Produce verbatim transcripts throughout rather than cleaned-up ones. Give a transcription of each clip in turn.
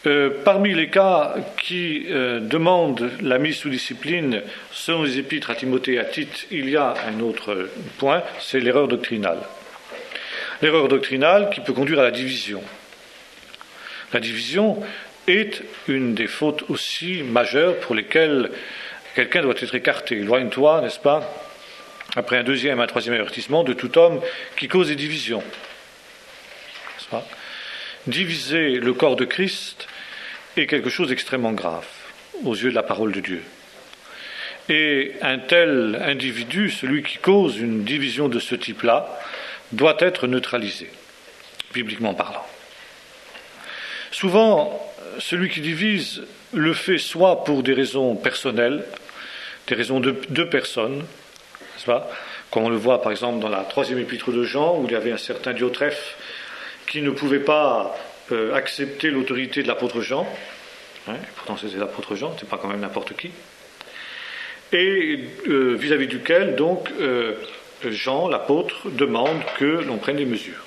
Euh, parmi les cas qui euh, demandent la mise sous discipline, selon les épîtres à Timothée et à Tite, il y a un autre point, c'est l'erreur doctrinale. L'erreur doctrinale qui peut conduire à la division. La division est une des fautes aussi majeures pour lesquelles quelqu'un doit être écarté. Éloigne-toi, n'est-ce pas, après un deuxième, un troisième avertissement, de tout homme qui cause des divisions. N'est-ce pas ? Diviser le corps de Christ est quelque chose d'extrêmement grave aux yeux de la parole de Dieu. Et un tel individu, celui qui cause une division de ce type-là, doit être neutralisé, bibliquement parlant. Souvent, celui qui divise le fait soit pour des raisons personnelles, des raisons de deux personnes, n'est-ce pas ? Comme on le voit par exemple dans la troisième épître de Jean, où il y avait un certain Diotrephe qui ne pouvait pas euh, accepter l'autorité de l'apôtre Jean, hein, pourtant c'était l'apôtre Jean, c'est pas quand même n'importe qui, et euh, vis-à-vis duquel donc euh, Jean, l'apôtre, demande que l'on prenne des mesures.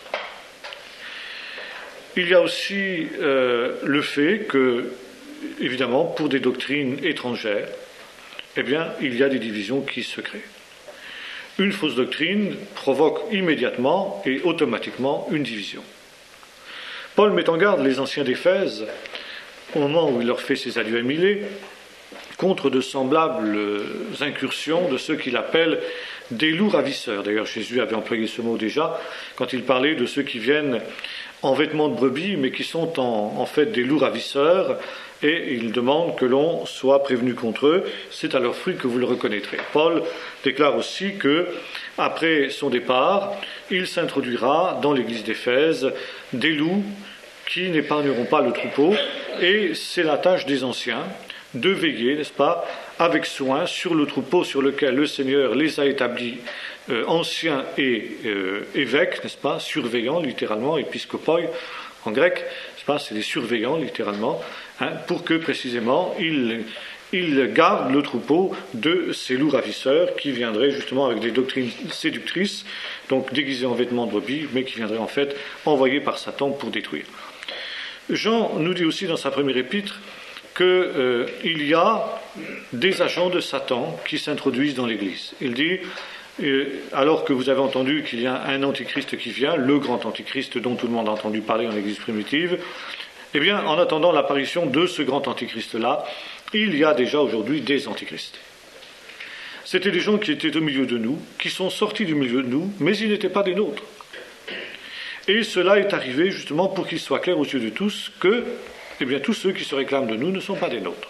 Il y a aussi euh, le fait que, évidemment, pour des doctrines étrangères, eh bien, il y a des divisions qui se créent. Une fausse doctrine provoque immédiatement et automatiquement une division. Paul met en garde les anciens d'Éphèse, au moment où il leur fait ses adieux à Milet, contre de semblables incursions de ceux qu'il appelle des loups ravisseurs. D'ailleurs, Jésus avait employé ce mot déjà quand il parlait de ceux qui viennent en vêtements de brebis, mais qui sont en, en fait des loups ravisseurs, et il demande que l'on soit prévenu contre eux. C'est à leurs fruits que vous le reconnaîtrez. Paul déclare aussi que, après son départ, il s'introduira dans l'église d'Éphèse des loups qui n'épargneront pas le troupeau, et c'est la tâche des anciens de veiller, n'est-ce pas, avec soin sur le troupeau sur lequel le Seigneur les a établis, euh, anciens et euh, évêques, n'est-ce pas, surveillants littéralement, épiscopoi en grec, n'est-ce pas, c'est des surveillants littéralement, hein, pour que précisément ils, ils gardent le troupeau de ces loups ravisseurs qui viendraient justement avec des doctrines séductrices, donc déguisés en vêtements de brebis, mais qui viendraient en fait envoyés par Satan pour détruire. Jean nous dit aussi dans sa première épître qu'il euh, y a des agents de Satan qui s'introduisent dans l'Église. Il dit, euh, alors que vous avez entendu qu'il y a un antichrist qui vient, le grand antichrist dont tout le monde a entendu parler dans l'Église primitive, eh bien, en attendant l'apparition de ce grand antichrist-là, il y a déjà aujourd'hui des antichrists. C'était des gens qui étaient au milieu de nous, qui sont sortis du milieu de nous, mais ils n'étaient pas des nôtres. Et cela est arrivé justement pour qu'il soit clair aux yeux de tous que eh bien, tous ceux qui se réclament de nous ne sont pas des nôtres.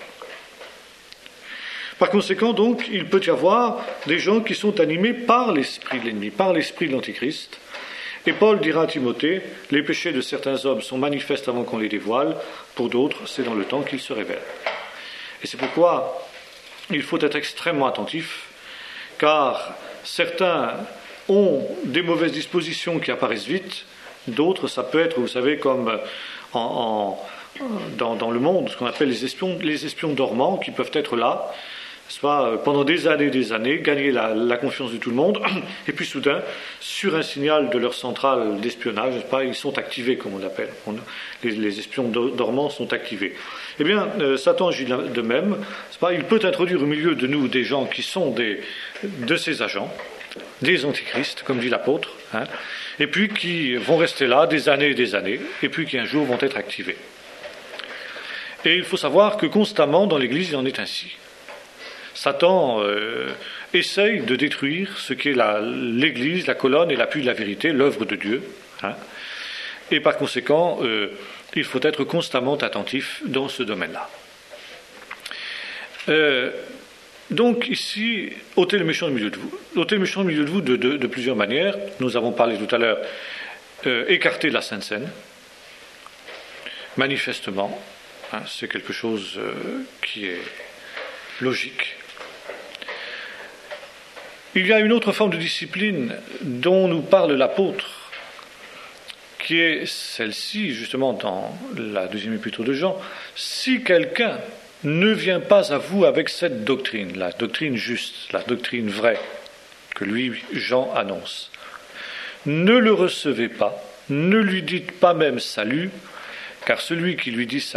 Par conséquent, donc, il peut y avoir des gens qui sont animés par l'esprit de l'ennemi, par l'esprit de l'Antichrist. Et Paul dira à Timothée, les péchés de certains hommes sont manifestes avant qu'on les dévoile, pour d'autres, c'est dans le temps qu'ils se révèlent. Et c'est pourquoi il faut être extrêmement attentif, car certains ont des mauvaises dispositions qui apparaissent vite, d'autres, ça peut être, vous savez, comme en... en Dans, dans le monde, ce qu'on appelle les espions, les espions dormants, qui peuvent être là, soit pendant des années et des années, gagner la, la confiance de tout le monde, et puis soudain, sur un signal de leur centrale d'espionnage, pas, ils sont activés, comme on l'appelle. On, les, les espions dormants sont activés. Eh bien, euh, Satan agit de même. Pas, il peut introduire au milieu de nous des gens qui sont des, de ses agents, des antichrists, comme dit l'apôtre, hein, et puis qui vont rester là des années et des années, et puis qui un jour vont être activés. Et il faut savoir que constamment dans l'Église, il en est ainsi. Satan euh, essaye de détruire ce qui est la, l'Église, la colonne et l'appui de la vérité, l'œuvre de Dieu. Hein. Et par conséquent, euh, il faut être constamment attentif dans ce domaine-là. Euh, donc ici, ôtez le méchant du milieu de vous. Ôtez le méchant du milieu de vous de, de, de plusieurs manières. Nous avons parlé tout à l'heure, euh, écarter de la Sainte Seine, manifestement. Hein, c'est quelque chose euh, qui est logique. Il y a une autre forme de discipline dont nous parle l'apôtre, qui est celle-ci, justement, dans la deuxième épître de Jean. Si quelqu'un ne vient pas à vous avec cette doctrine, la doctrine juste, la doctrine vraie, que lui, Jean, annonce, ne le recevez pas, ne lui dites pas même salut, car celui qui lui dit salut